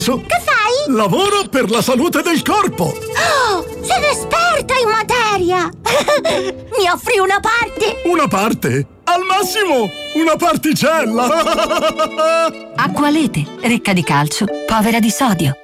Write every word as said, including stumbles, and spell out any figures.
Che fai? Lavoro per la salute del corpo. Oh, sono esperta in materia. Mi offri una parte? Una parte? Al massimo una particella. Acqualete, ricca di calcio, povera di sodio.